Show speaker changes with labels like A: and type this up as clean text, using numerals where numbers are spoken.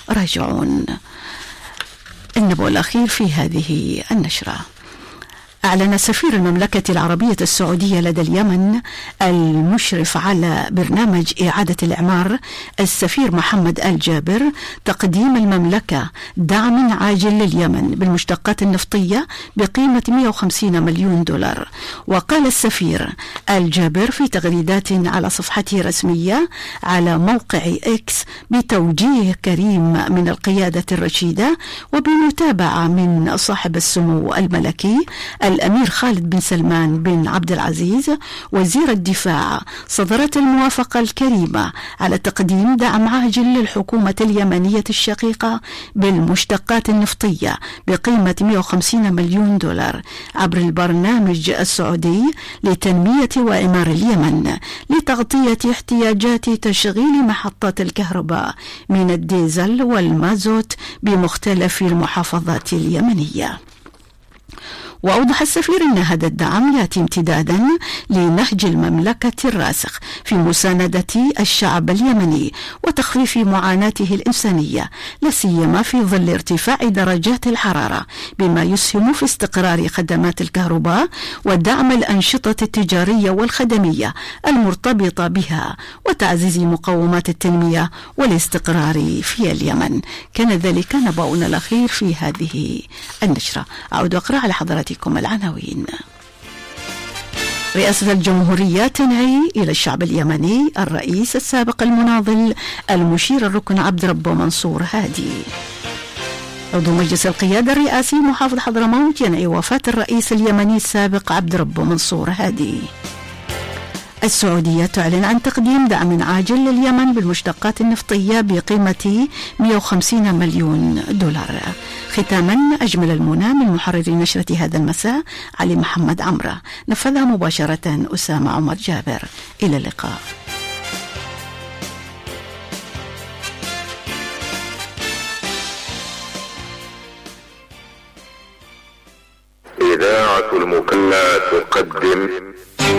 A: راجعون. النبوة الأخير في هذه النشرة: أعلن سفير المملكة العربية السعودية لدى اليمن المشرف على برنامج إعادة الإعمار السفير محمد الجابر تقديم المملكة دعم عاجل لليمن بالمشتقات النفطية بقيمة 150 مليون دولار. وقال السفير الجابر في تغريدات على صفحته الرسمية على موقع إكس بتوجيه كريم من القيادة الرشيدة وبمتابعة من صاحب السمو الملكي الأمير خالد بن سلمان بن عبد العزيز وزير الدفاع، صدرت الموافقة الكريمة على تقديم دعم عاجل للحكومة اليمنية الشقيقة بالمشتقات النفطية بقيمة 150 مليون دولار عبر البرنامج السعودي لتنمية وإعمار اليمن لتغطية احتياجات تشغيل محطات الكهرباء من الديزل والمازوت بمختلف المحافظات اليمنية. وأوضح السفير أن هذا الدعم يأتي امتدادا لنهج المملكة الراسخ في مساندة الشعب اليمني وتخفيف معاناته الإنسانية، لا سيما في ظل ارتفاع درجات الحرارة، بما يسهم في استقرار خدمات الكهرباء ودعم الأنشطة التجارية والخدمية المرتبطة بها وتعزيز مقومات التنمية والاستقرار في اليمن. كان ذلك نبأنا الأخير في هذه النشرة. أعود أقرأ على حضراتكم العناوين. رئاسة الجمهورية تنعي إلى الشعب اليمني الرئيس السابق المناضل المشير الركن عبد ربه منصور هادي. عضو مجلس القيادة الرئاسي محافظ حضرموت ينعي وفاة الرئيس اليمني السابق عبد ربه منصور هادي. السعودية تعلن عن تقديم دعم عاجل لليمن بالمشتقات النفطية بقيمة 150 مليون دولار. ختاما أجمل المنى من محرر نشرة هذا المساء علي محمد عمرة، نفذها مباشرة أسامة عمر جابر. إلى اللقاء.
B: إذاعة المكلا تقدم